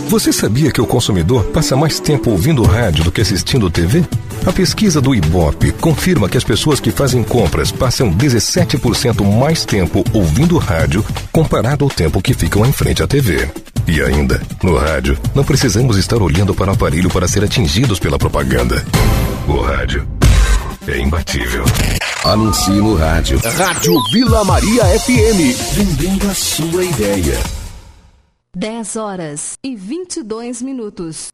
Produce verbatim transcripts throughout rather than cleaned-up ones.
Você sabia que o consumidor passa mais tempo ouvindo rádio do que assistindo T V? A pesquisa do Ibope confirma que as pessoas que fazem compras passam dezessete por cento mais tempo ouvindo rádio comparado ao tempo que ficam em frente à T V. E ainda, no rádio, não precisamos estar olhando para o aparelho para ser atingidos pela propaganda. O rádio é imbatível. Anuncie no rádio. Rádio Vila Maria F M. Vendendo a sua ideia. dez horas e vinte e dois minutos.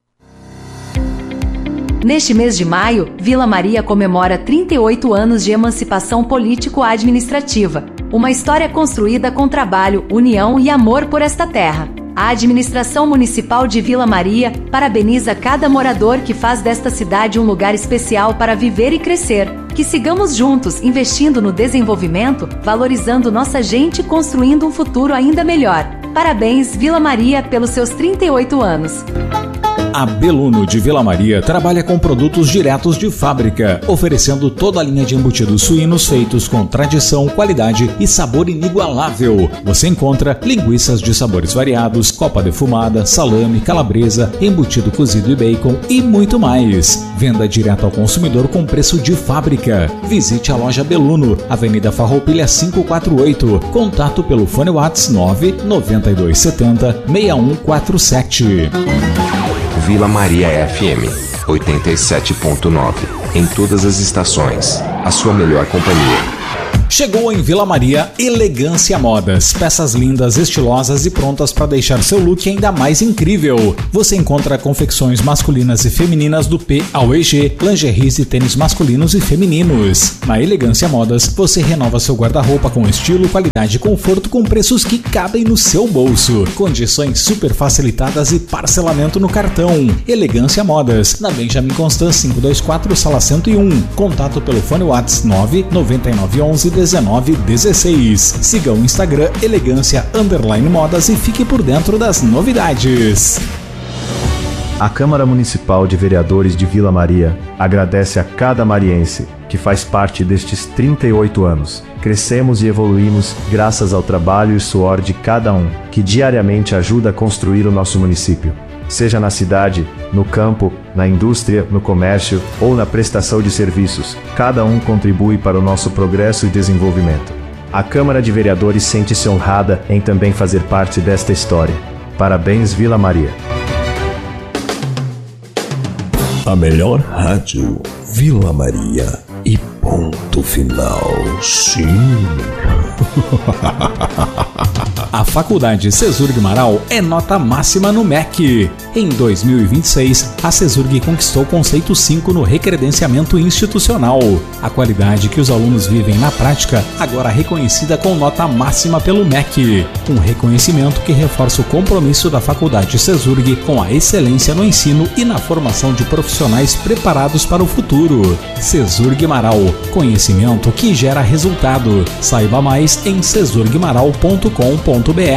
Neste mês de maio, Vila Maria comemora trinta e oito anos de emancipação político-administrativa. Uma história construída com trabalho, união e amor por esta terra. A administração municipal de Vila Maria parabeniza cada morador que faz desta cidade um lugar especial para viver e crescer. Que sigamos juntos, investindo no desenvolvimento, valorizando nossa gente e construindo um futuro ainda melhor. Parabéns, Vila Maria, pelos seus trinta e oito anos. A Beluno de Vila Maria trabalha com produtos diretos de fábrica, oferecendo toda a linha de embutidos suínos feitos com tradição, qualidade e sabor inigualável. Você encontra linguiças de sabores variados, copa defumada, salame, calabresa, embutido cozido e bacon e muito mais. Venda direto ao consumidor com preço de fábrica. Visite a loja Beluno, Avenida Farroupilha quinhentos e quarenta e oito. Contato pelo fone WhatsApp nove nove dois sete zero seis um quatro sete. Vila Maria F M oitenta e sete ponto nove. Em todas as estações, a sua melhor companhia. Chegou em Vila Maria Elegância Modas, peças lindas, estilosas e prontas para deixar seu look ainda mais incrível. Você encontra confecções masculinas e femininas do P ao E G, lingeries e tênis masculinos e femininos. Na Elegância Modas, você renova seu guarda-roupa com estilo, qualidade e conforto com preços que cabem no seu bolso. Condições super facilitadas e parcelamento no cartão. Elegância Modas, na Benjamin Constant quinhentos e vinte e quatro, sala cento e um. Contato pelo fone WhatsApp nove nove nove um um dezenove dezesseis. Siga o Instagram Elegância Underline Modas e fique por dentro das novidades. A Câmara Municipal de Vereadores de Vila Maria agradece a cada mariense que faz parte destes trinta e oito anos. Crescemos e evoluímos graças ao trabalho e suor de cada um, que diariamente ajuda a construir o nosso município. Seja na cidade, no campo, na indústria, no comércio ou na prestação de serviços, cada um contribui para o nosso progresso e desenvolvimento. A Câmara de Vereadores sente-se honrada em também fazer parte desta história. Parabéns, Vila Maria. A melhor rádio, Vila Maria. E ponto final. Sim. A Faculdade Cezurg Marau é nota máxima no M E C. Em dois mil e vinte e seis, a Cezurg conquistou o conceito cinco no recredenciamento institucional. A qualidade que os alunos vivem na prática, agora reconhecida com nota máxima pelo M E C. Um reconhecimento que reforça o compromisso da Faculdade Cezurg com a excelência no ensino e na formação de profissionais preparados para o futuro. Cezurg Marau, conhecimento que gera resultado. Saiba mais em cezurg maral ponto com ponto br.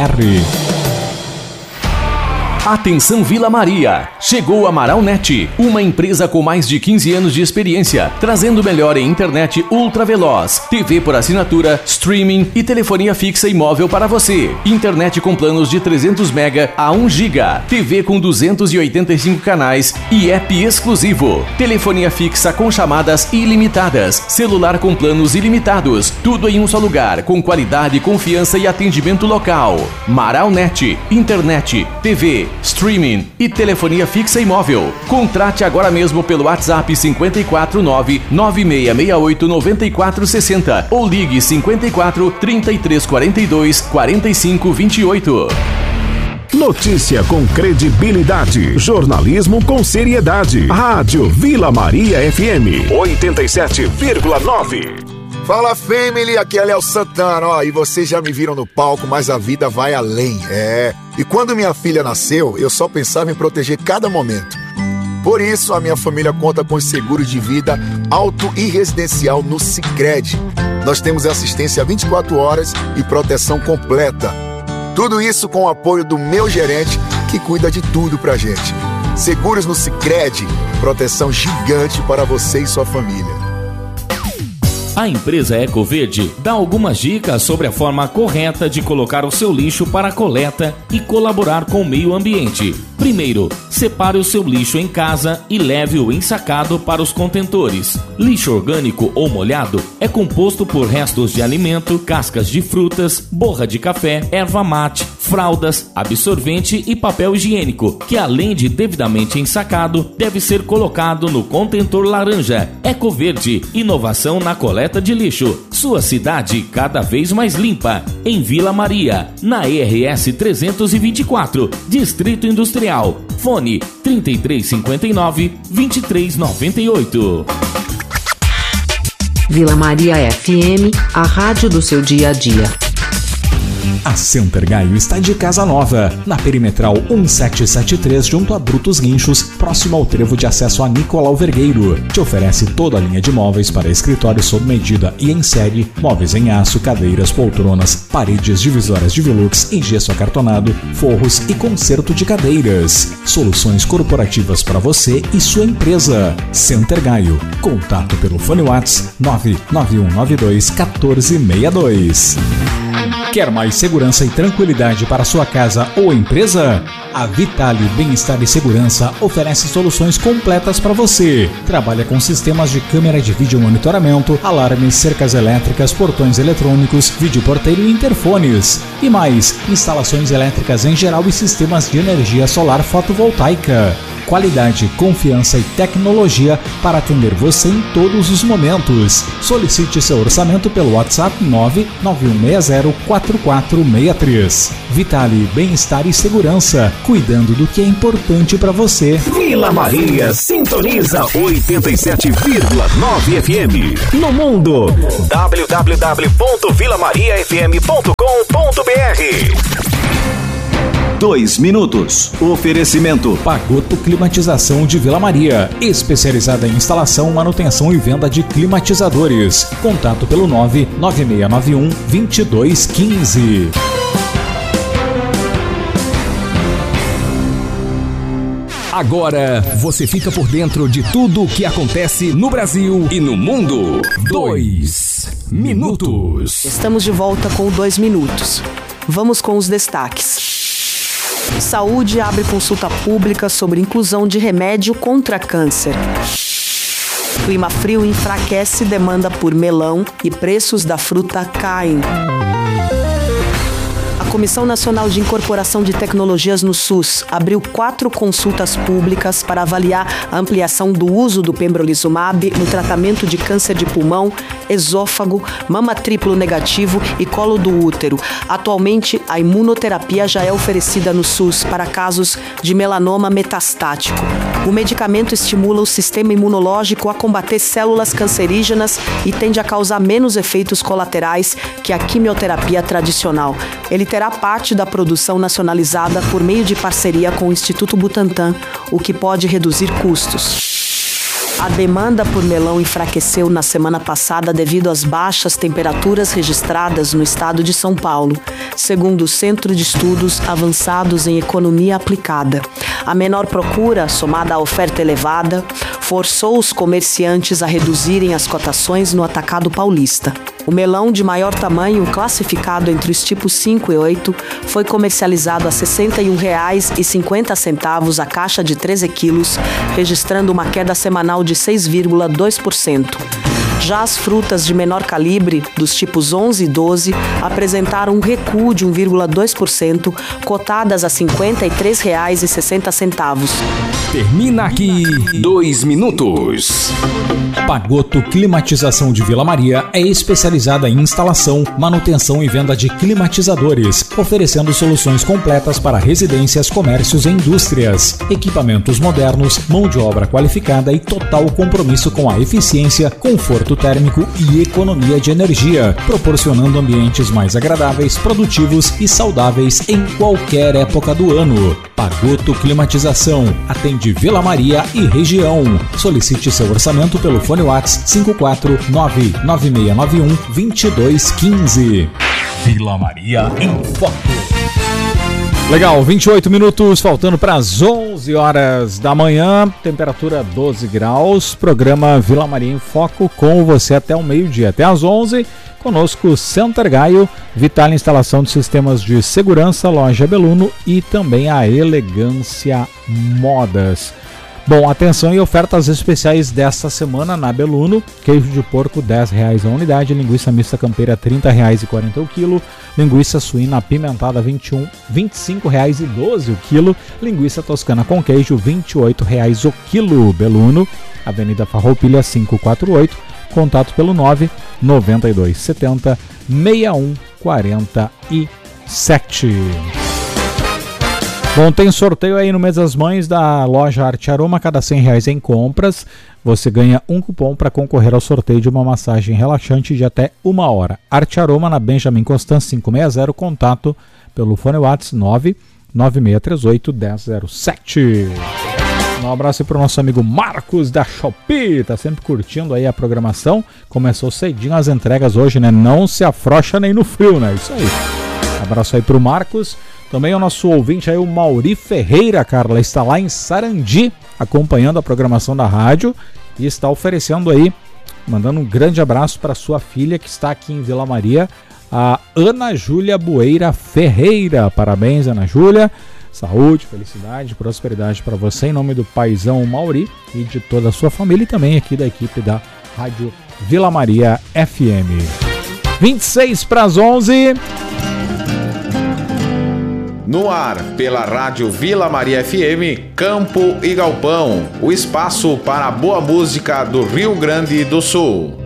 Atenção Vila Maria! Chegou a Maralnet, uma empresa com mais de quinze anos de experiência, trazendo o melhor em internet ultra veloz, T V por assinatura, streaming e telefonia fixa e móvel para você. Internet com planos de trezentos mega a um giga, T V com duzentos e oitenta e cinco canais e app exclusivo. Telefonia fixa com chamadas ilimitadas, celular com planos ilimitados, tudo em um só lugar, com qualidade, confiança e atendimento local. Maralnet, internet, T V, streaming e telefonia fixa e móvel. Contrate agora mesmo pelo WhatsApp cinco quatro nove nove seis seis oito nove quatro seis zero ou ligue cinco quatro, trinta e três quarenta e dois, quarenta e cinco vinte e oito. Notícia com credibilidade, jornalismo com seriedade. Rádio Vila Maria F M oitenta e sete vírgula nove. Fala, family, aqui é Léo Santana, ó, e vocês já me viram no palco, mas a vida vai além, é. E quando minha filha nasceu, eu só pensava em proteger cada momento. Por isso, a minha família conta com os seguros de vida auto e residencial no Sicredi. Nós temos assistência vinte e quatro horas e proteção completa. Tudo isso com o apoio do meu gerente, que cuida de tudo pra gente. Seguros no Sicredi, proteção gigante para você e sua família. A empresa Ecoverde dá algumas dicas sobre a forma correta de colocar o seu lixo para a coleta e colaborar com o meio ambiente. Primeiro, separe o seu lixo em casa e leve-o ensacado para os contentores. Lixo orgânico ou molhado é composto por restos de alimento, cascas de frutas, borra de café, erva mate, fraldas, absorvente e papel higiênico, que além de devidamente ensacado, deve ser colocado no contentor laranja. Ecoverde, inovação na coleta de lixo. Sua cidade cada vez mais limpa. Em Vila Maria, na R S trezentos e vinte e quatro, Distrito Industrial. Fone trinta e três cinquenta e nove, vinte e três noventa e oito. Vila Maria F M, a rádio do seu dia a dia. A Center Gaio está de casa nova, na Perimetral cento e setenta e três, junto a Brutos Guinchos, próximo ao trevo de acesso a Nicolau Vergueiro. Te oferece toda a linha de móveis para escritório sob medida e em série, móveis em aço, cadeiras, poltronas, paredes divisórias de Velux em gesso acartonado, forros e conserto de cadeiras. Soluções corporativas para você e sua empresa. Center Gaio. Contato pelo fone WhatsApp nove nove um nove dois um quatro seis dois. Quer mais segurança e tranquilidade para sua casa ou empresa? A Vitale Bem-Estar e Segurança oferece soluções completas para você. Trabalha com sistemas de câmera de vídeo monitoramento, alarmes, cercas elétricas, portões eletrônicos, vídeo porteiro e interfones. E mais, instalações elétricas em geral e sistemas de energia solar fotovoltaica. Qualidade, confiança e tecnologia para atender você em todos os momentos. Solicite seu orçamento pelo WhatsApp nove nove um seis zero quatro quatro seis três. Vitale Bem-Estar e Segurança, cuidando do que é importante para você. Vila Maria sintoniza oitenta e sete vírgula nove F M. No mundo, w w w ponto vila maria f m ponto com ponto b r. Dois minutos. Oferecimento Pagoto Climatização de Vila Maria, especializada em instalação, manutenção e venda de climatizadores. Contato pelo nove nove seis nove um dois dois um cinco. Agora você fica por dentro de tudo o que acontece no Brasil e no mundo. Dois minutos. Estamos de volta com Dois Minutos. Vamos com os destaques. Saúde abre consulta pública sobre inclusão de remédio contra câncer. Clima frio enfraquece demanda por melão e preços da fruta caem. A Comissão Nacional de Incorporação de Tecnologias no SUS abriu quatro consultas públicas para avaliar a ampliação do uso do pembrolizumab no tratamento de câncer de pulmão, esôfago, mama triplo negativo e colo do útero. Atualmente, a imunoterapia já é oferecida no SUS para casos de melanoma metastático. O medicamento estimula o sistema imunológico a combater células cancerígenas e tende a causar menos efeitos colaterais que a quimioterapia tradicional. Ele terá parte da produção nacionalizada por meio de parceria com o Instituto Butantan, o que pode reduzir custos. A demanda por melão enfraqueceu na semana passada devido às baixas temperaturas registradas no estado de São Paulo, segundo o Centro de Estudos Avançados em Economia Aplicada. A menor procura, somada à oferta elevada, forçou os comerciantes a reduzirem as cotações no atacado paulista. O melão de maior tamanho, classificado entre os tipos cinco e oito, foi comercializado a sessenta e um reais e cinquenta centavos a caixa de treze quilos, registrando uma queda semanal de seis vírgula dois por cento. Já as frutas de menor calibre, dos tipos onze e doze, apresentaram um recuo de um vírgula dois por cento, cotadas a cinquenta e três reais e sessenta centavos. Termina aqui Dois Minutos. Pagoto Climatização de Vila Maria é especializada em instalação, manutenção e venda de climatizadores, oferecendo soluções completas para residências, comércios e indústrias. Equipamentos modernos, mão de obra qualificada e total compromisso com a eficiência, conforto térmico e economia de energia, proporcionando ambientes mais agradáveis, produtivos e saudáveis em qualquer época do ano. Pagoto Climatização atende Vila Maria e região. Solicite seu orçamento pelo fone WhatsApp cinco quatro nove nove seis nove um dois dois um cinco. Vila Maria em Foco. Legal, vinte e oito minutos, faltando para as onze horas da manhã, temperatura doze graus, programa Vila Maria em Foco com você até o meio-dia, até às onze, conosco Center Gaio, Vital Instalação de Sistemas de Segurança, Loja Beluno e também a Elegância Modas. Bom, atenção e ofertas especiais desta semana na Beluno. Queijo de porco dez reais a unidade, linguiça mista campeira trinta reais e quarenta o quilo, linguiça suína apimentada vinte e um, vinte e cinco reais e doze o quilo, linguiça toscana com queijo vinte e oito reais o quilo. Beluno, Avenida Farroupilha quinhentos e quarenta e oito, contato pelo nove nove dois sete zero seis um quatro sete. Bom, tem sorteio aí no mês das mães da loja Arte Aroma. Cada cem reais em compras, você ganha um cupom para concorrer ao sorteio de uma massagem relaxante de até uma hora. Arte Aroma na Benjamin Constant quinhentos e sessenta, contato pelo fone WhatsApp nove nove seis três oito um zero zero sete. Um abraço aí para o nosso amigo Marcos da Shopee, tá sempre curtindo aí a programação. Começou cedinho as entregas hoje, né? Não se afrouxa nem no frio, né? Isso aí. Abraço aí para o Marcos. Também o nosso ouvinte aí, o Mauri Ferreira, Carla, está lá em Sarandi, acompanhando a programação da rádio e está oferecendo aí, mandando um grande abraço para sua filha que está aqui em Vila Maria, a Ana Júlia Bueira Ferreira. Parabéns, Ana Júlia. Saúde, felicidade, prosperidade para você, em nome do paizão Mauri e de toda a sua família e também aqui da equipe da Rádio Vila Maria F M. vinte e seis para as onze. No ar, pela Rádio Vila Maria F M, Campo e Galpão, o espaço para a boa música do Rio Grande do Sul.